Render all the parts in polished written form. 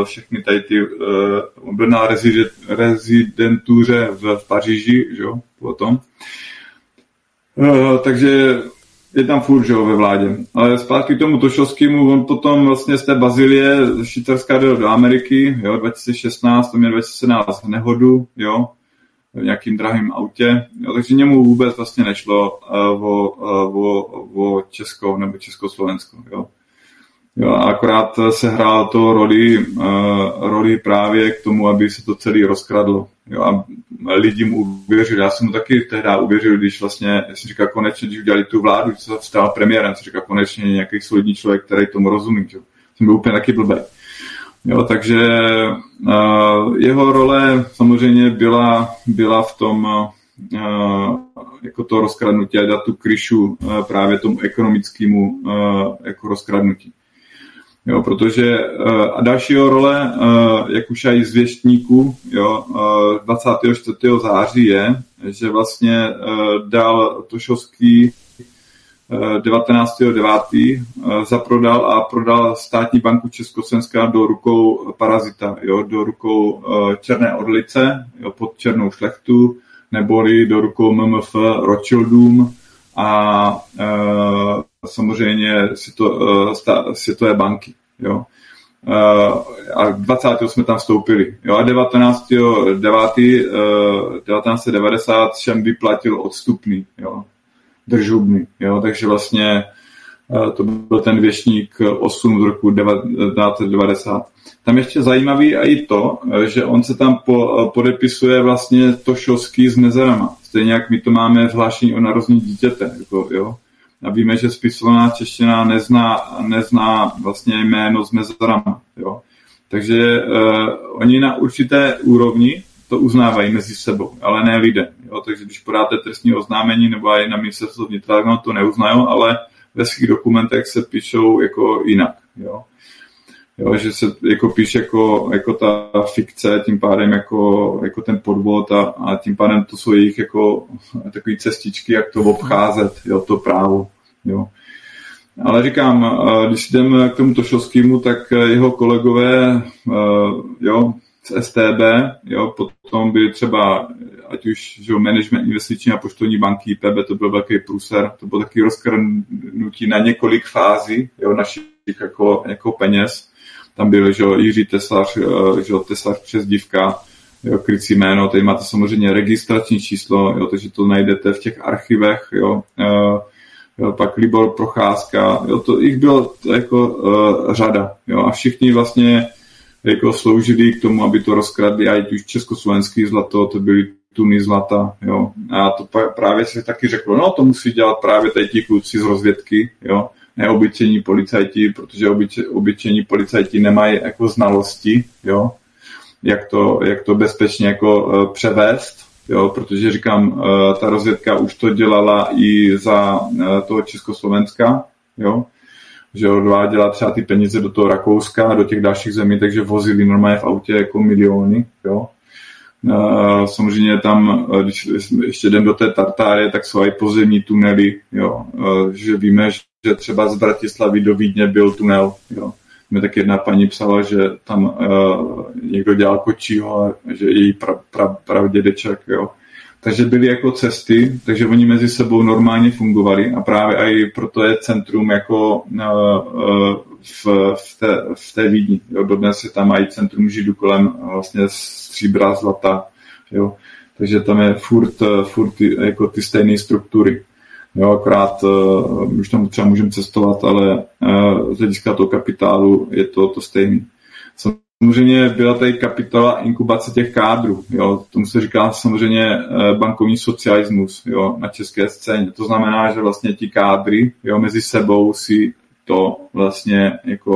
všechny tady ty, byl na rezidentuře v Paříži, že jo, potom. Takže je tam furt, že jo, ve vládě. Ale zpátky k tomu Tošovskému, on potom vlastně z té Bazilie ze Švýcarska jel do Ameriky, jo, 2016, to měl 2017 nehodu, jo, v nějakým drahým autě, jo, takže němu vůbec vlastně nešlo o Česko nebo Československo, jo. Jo, a akorát se hrál to roli právě k tomu, aby se to celé rozkradlo. Jo, a lidi mu uvěřili. Já jsem mu taky tehdy uvěřil, když vlastně, jsem říkal konečně, když udělali tu vládu, když se stál premiérem, jsem říkal konečně nějaký solidní člověk, který tomu rozumí. Že? Jsem byl úplně taky blbý. Jo, takže jeho role samozřejmě byla v tom jako to rozkradnutí a dát tu kryšu právě tomu ekonomickému jako rozkradnutí. Jo, protože a dalšího role, jak už i z věštníků, jo, 24. září je, že vlastně dal Tošovský 19.9. Zaprodal a prodal státní banku Československa do rukou parazita, jo, do rukou Černé Orlice, jo, pod černou šlechtu, neboli do rukou MMF Rothschildům a samozřejmě světové banky. Jo. A 20. jsme tam vstoupili. Jo. A 1990 všem vyplatil odstupný, jo. Držubný. Jo. Takže vlastně to byl ten věštník 8 z roku 1990. Tam ještě zajímavý a i to, že on se tam podepisuje vlastně Tošovský s mezerama. Stejně jak my to máme v hlášení o narození dítěte. Jako, jo. A víme, že spisovaná čeština nezná vlastně jméno s mezerama. Jo. Takže oni na určité úrovni to uznávají mezi sebou, ale ne lidem. Jo. Takže když podáte trestní oznámení nebo i na ministerstvo vnitra, no, to neuznají, ale ve svých dokumentech se píšou jako jinak. Jo. Jo, že se jako píše jako ta fikce, tím pádem jako ten podvod a tím pádem to jsou jejich jako takové cestičky, jak to obcházet, jo, to právo. Jo. Ale říkám, když jdeme k tomu Tošovskému, tak jeho kolegové, jo, z STB, jo, potom by třeba, ať už že management investiční a poštovní banky, IPB, to byl velký průser, to bylo taky rozkrnutí na několik fází, jo, našich jako peněz. Tam byl, že Jiří Tesař, že Tesař přezdívka, jo, krycí jméno, tady máte samozřejmě registrační číslo, jo, takže to najdete v těch archivech, jo, pak Libor Procházka, jo, to jich bylo jako řada, jo, a všichni vlastně jako sloužili k tomu, aby to rozkradli, a už československý zlato, to byly tuny zlata, jo, a to právě se taky řeklo, no, to musí dělat právě tady ti kluci z rozvědky, jo, neobyčejní policajti, protože obyčejní policajti nemají jako znalosti, jo, jak to bezpečně jako převést, jo, protože říkám, ta rozvědka už to dělala i za toho Československa, jo, že odváděla třeba ty peníze do toho Rakouska, do těch dalších zemí, takže vozili normálně v autě jako miliony, jo. Samozřejmě tam, když ještě jdem do té Tartárie, tak jsou i pozemní tunely, jo, že víme, že třeba z Bratislavy do Vídně byl tunel, jo. Mě tak jedna paní psala, že tam někdo dělal kočího a že její pradědeček, jo. Takže byly jako cesty, takže oni mezi sebou normálně fungovali a právě i proto je centrum jako v té Vídni. Jo. Dodnes je tam i centrum Židů kolem vlastně stříbra, zlata, jo. Takže tam je furt jako ty stejné struktury. Jo, akorát už tam třeba můžeme cestovat, ale z hlediska toho kapitálu je to stejné. Samozřejmě byla tady kapitola inkubace těch kádrů. Jo. Tomu se říká samozřejmě bankovní socialismus, jo, na české scéně. To znamená, že vlastně ti kádry, jo, mezi sebou si to vlastně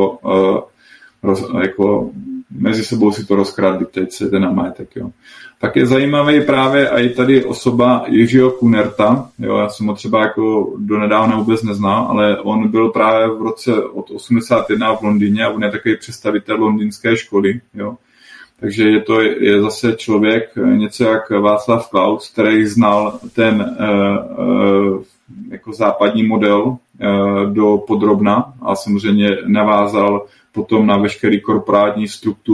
jako mezi sebou si to rozkradli, teď se jde na majetek. Jo. Tak je zajímavý právě i tady osoba Jiřího Kunerta, jo, já jsem ho třeba jako donedávna vůbec neznal, ale on byl právě v roce od 81 v Londýně a on je takový představitel londýnské školy, jo. Takže je zase člověk, něco jak Václav Klaus, který znal ten jako západní model do podrobna a samozřejmě navázal potom na veškerý korporátní strukturu